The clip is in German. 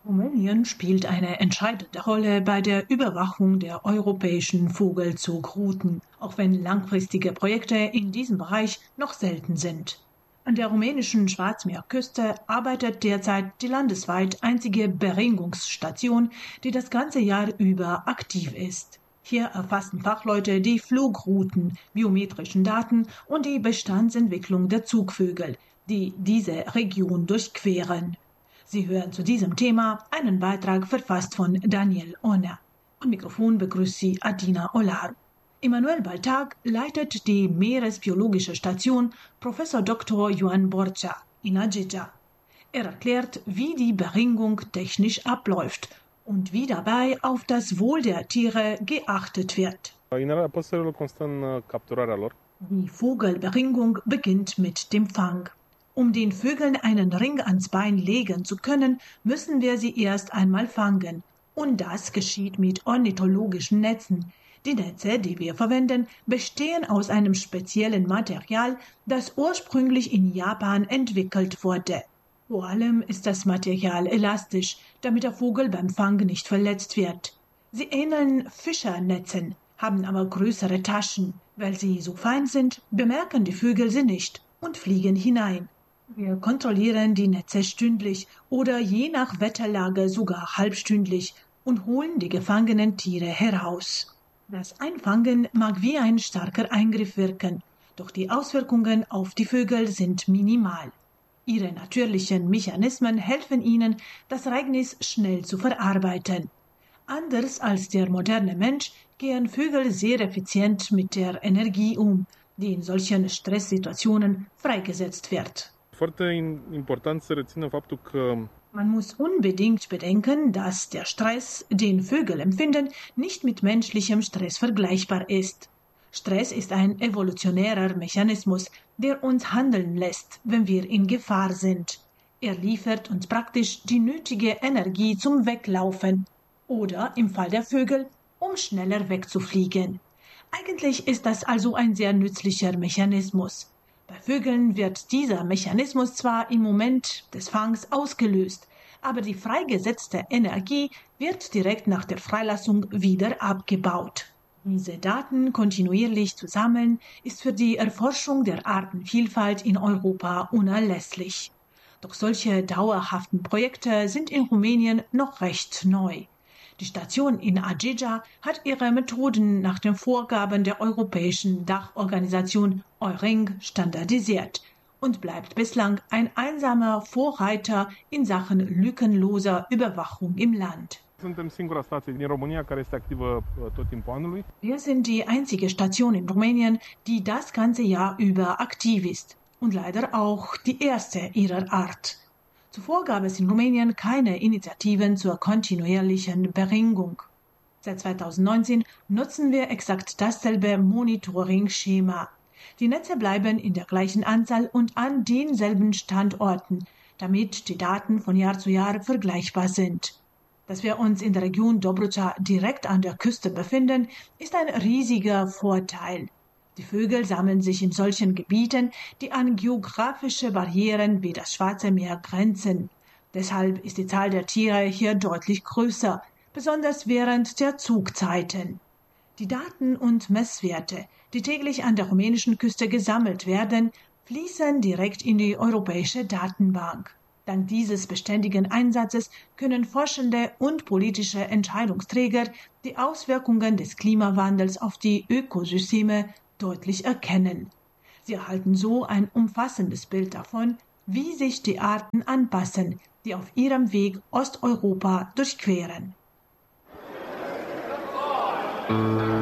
Rumänien spielt eine entscheidende Rolle bei der Überwachung der europäischen Vogelzugrouten, auch wenn langfristige Projekte in diesem Bereich noch selten sind. An der rumänischen Schwarzmeerküste arbeitet derzeit die landesweit einzige Beringungsstation, die das ganze Jahr über aktiv ist. Hier erfassen Fachleute die Flugrouten, biometrischen Daten und die Bestandsentwicklung der Zugvögel, die diese Region durchqueren. Sie hören zu diesem Thema einen Beitrag verfasst von Daniel Ona. Am Mikrofon begrüßt Sie Adina Olaru. Emanuel Baltag leitet die Meeresbiologische Station Prof. Dr. Ioan Borcea in Argeș. Er erklärt, wie die Beringung technisch abläuft und wie dabei auf das Wohl der Tiere geachtet wird. Die Vogelberingung beginnt mit dem Fang. Um den Vögeln einen Ring ans Bein legen zu können, müssen wir sie erst einmal fangen. Und das geschieht mit ornithologischen Netzen. Die Netze, die wir verwenden, bestehen aus einem speziellen Material, das ursprünglich in Japan entwickelt wurde. Vor allem ist das Material elastisch, damit der Vogel beim Fang nicht verletzt wird. Sie ähneln Fischernetzen, haben aber größere Taschen. Weil sie so fein sind, bemerken die Vögel sie nicht und fliegen hinein. Wir kontrollieren die Netze stündlich oder je nach Wetterlage sogar halbstündlich und holen die gefangenen Tiere heraus. Das Einfangen mag wie ein starker Eingriff wirken, doch die Auswirkungen auf die Vögel sind minimal. Ihre natürlichen Mechanismen helfen ihnen, das Ereignis schnell zu verarbeiten. Anders als der moderne Mensch gehen Vögel sehr effizient mit der Energie um, die in solchen Stresssituationen freigesetzt wird. Man muss unbedingt bedenken, dass der Stress, den Vögel empfinden, nicht mit menschlichem Stress vergleichbar ist. Stress ist ein evolutionärer Mechanismus, der uns handeln lässt, wenn wir in Gefahr sind. Er liefert uns praktisch die nötige Energie zum Weglaufen oder, im Fall der Vögel, um schneller wegzufliegen. Eigentlich ist das also ein sehr nützlicher Mechanismus. Bei Vögeln wird dieser Mechanismus zwar im Moment des Fangs ausgelöst, aber die freigesetzte Energie wird direkt nach der Freilassung wieder abgebaut. Diese Daten kontinuierlich zu sammeln, ist für die Erforschung der Artenvielfalt in Europa unerlässlich. Doch solche dauerhaften Projekte sind in Rumänien noch recht neu. Die Station in Argeș hat ihre Methoden nach den Vorgaben der europäischen Dachorganisation EURING standardisiert und bleibt bislang ein einsamer Vorreiter in Sachen lückenloser Überwachung im Land. Wir sind die einzige Station in Rumänien, die das ganze Jahr über aktiv ist und leider auch die erste ihrer Art. Zuvor gab es in Rumänien keine Initiativen zur kontinuierlichen Beringung. Seit 2019 nutzen wir exakt dasselbe Monitoring-Schema. Die Netze bleiben in der gleichen Anzahl und an denselben Standorten, damit die Daten von Jahr zu Jahr vergleichbar sind. Dass wir uns in der Region Dobruța direkt an der Küste befinden, ist ein riesiger Vorteil. Die Vögel sammeln sich in solchen Gebieten, die an geografische Barrieren wie das Schwarze Meer grenzen. Deshalb ist die Zahl der Tiere hier deutlich größer, besonders während der Zugzeiten. Die Daten und Messwerte, die täglich an der rumänischen Küste gesammelt werden, fließen direkt in die europäische Datenbank. Dank dieses beständigen Einsatzes können Forschende und politische Entscheidungsträger die Auswirkungen des Klimawandels auf die Ökosysteme deutlich erkennen. Sie erhalten so ein umfassendes Bild davon, wie sich die Arten anpassen, die auf ihrem Weg Osteuropa durchqueren.